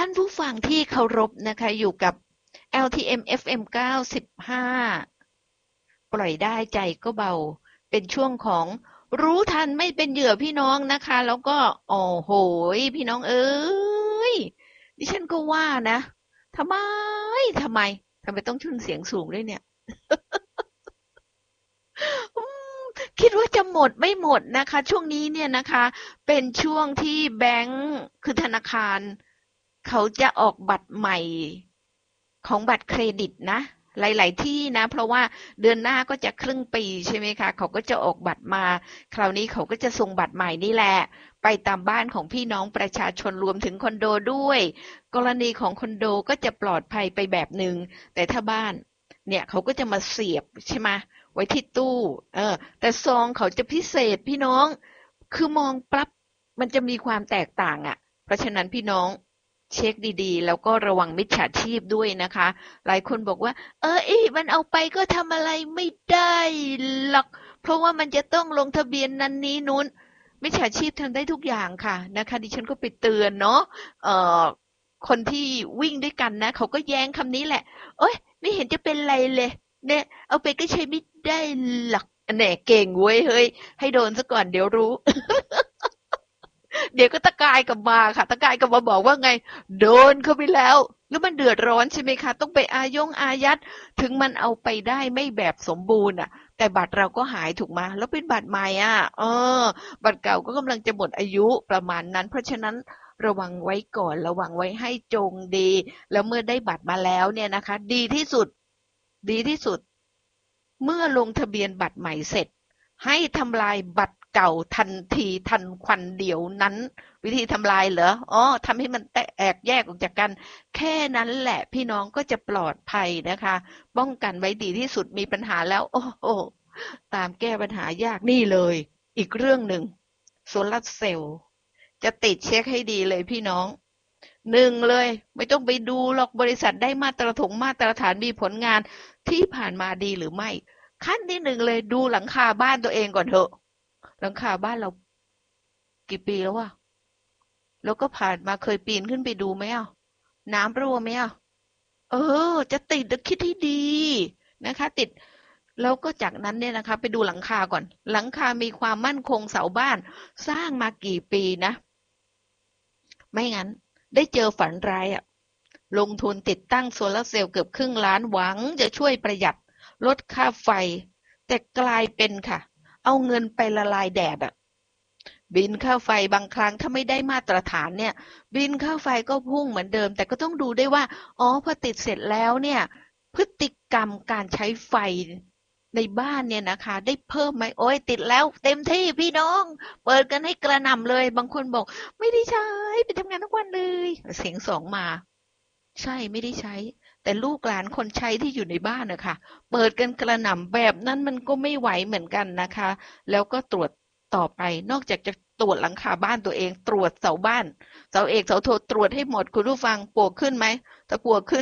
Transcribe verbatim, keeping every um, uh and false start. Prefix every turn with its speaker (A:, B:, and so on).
A: ท่านผู้ฟังที่เคารพนะคะอยู่กับ แอล ที เอ็ม เอฟ เอ็ม เก้าสิบห้า ปล่อยได้ใจก็เบาเป็นช่วงของรู้ทันไม่เป็นเหยื่อพี่น้องนะคะแล้วก็โอ้โหพี่น้องเอ้ยดิฉันก็ว่านะทำไมทำไมทำไมต้องขึ้นเสียงสูงด้วยเนี่ย อืมคิดว่าจะหมดไม่หมดนะคะช่วงนี้เนี่ยนะคะเป็นช่วงที่แบงค์คือธนาคารเขาจะออกบัตรใหม่ของบัตรเครดิตนะหลายๆที่นะเพราะว่าเดือนหน้าก็จะครึ่งปีใช่ไหมคะเขาก็จะออกบัตรมาคราวนี้เขาก็จะส่งบัตรใหม่นี่แหละไปตามบ้านของพี่น้องประชาชนรวมถึงคอนโดด้วยกรณีของคอนโดก็จะปลอดภัยไปแบบหนึ่งแต่ถ้าบ้านเนี่ยเขาก็จะมาเสียบใช่ไหม ไว้ที่ตู้เออแต่ซองเขาจะพิเศษพี่น้อง คือมองปั๊บมันจะมีความแตกต่างอ่ะเพราะฉะนั้นพี่น้องเช็คดีๆแล้วก็ระวังมิจฉาชีพด้วยนะคะ หลายคนบอกว่าเอออีมันเอาไปก็ทำอะไรไม่ได้หรอก เพราะว่ามันจะต้องลงทะเบียนนั้นนี้นู้นมิจฉาชีพทำได้ทุกอย่างค่ะนะคะดิฉันก็ไปเตือนเนาะเอ่อคนที่วิ่งด้วยกันนะเขาก็แย้งคำนี้แหละโอ๊ยไม่เห็นจะเป็นไรเลยเนี่ยเอาไปก็ใช้ไม่ได้หรอกแหน่เก่งเว้ยเฮ้ยให้โดนซะก่อนเดี๋ยวรู้ เดี๋ยวก็ตะกายกลับมาค่ะตะกายกลับมาบอกว่าไงโดนเข้าไปแล้วแล้วมันเดือดร้อนใช่ไหมคะต้องไปอายงอายัดถึงมันเอาไปได้ไม่แบบสมบูรณ์อ่ะแต่บัตรเราก็หายถูกไหมแล้วเป็นบัตรใหม่อ่ะเออบัตรเก่าก็กำลังจะหมดอายุประมาณนั้นเพราะฉะนั้นระวังไว้ก่อนระวังไว้ให้จงดีแล้วเมื่อได้บัตรมาแล้วเนี่ยนะคะดีที่สุดดีที่สุด เมื่อลงทะเบียนบัตรใหม่เสร็จให้ทำลายบัตรเก่าทันทีทันควันเดียวนั้นวิธีทำลายเหรออ๋อทำให้มันแตกแยกออกจากกันแค่นั้นแหละพี่น้องก็จะปลอดภัยนะคะป้องกันไว้ดีที่สุดมีปัญหาแล้วโอ้โหตามแก้ปัญหายากนี่เลยอีกเรื่องหนึ่งโซลาร์เซลล์จะติดเช็คให้ดีเลยพี่น้องหนึ่งเลยไม่ต้องไปดูหรอกบริษัทได้มาตรฐงมาตรฐานมีผลงานที่ผ่านมาดีหรือไม่ ขั้นที่หนึ่งเลยดูหลังคาบ้านตัวเองก่อนเถอะหลังคาบ้านเรากี่ปีแล้ววะแล้วก็ผ่านมาเคยปีนขึ้นไปดูไหมอ่ะน้ำรั่วไหมอ่ะเออจะติดคิดให้ดีนะคะติดแล้วก็จากนั้นเนี่ยนะคะไปดูหลังคาก่อนหลังคามีความมั่นคงเสาบ้านสร้างมากี่ปีนะไม่งั้นได้เจอฝันร้ายอ่ะลงทุนติดตั้งโซลาร์เซลล์เกือบครึ่งล้านหวังจะช่วยประหยัดลดค่าไฟแต่กลายเป็นค่ะเอาเงินไปละลายแดดอ่ะ บิลค่าไฟบางครั้งถ้าไม่ได้มาตรฐานเนี่ยบิลค่าไฟก็พุ่งเหมือนเดิมแต่ก็ต้องดูด้วยว่าอ๋อพอติดเสร็จแล้วเนี่ยพฤติกรรมการใช้ไฟในบ้านเนี่ยนะคะได้เพิ่มไหมโอ้ยติดแล้วเต็มที่พี่น้องเปิดกันให้กระหน่ำเลยบางคนบอกไม่ได้ใช้ไปทำงานทุกวันเลยเสียงสองมาใช่ไม่ได้ใช้แต่ลูกหลานคนใช้ที่อยู่ในบ้านนะคะเปิดกันกระหน่ำแบบนั้นมันก็ไม่ไหวเหมือนกันนะคะแล้วก็ตรวจ ต่อไปนอกจากจะตรวจหลังคาบ้านตัวเองตรวจเสาบ้านเสาเอกเสาโทตรวจให้หมดคุณผู้ฟังปลวกขึ้นไหมถ้าปลวกขึ้น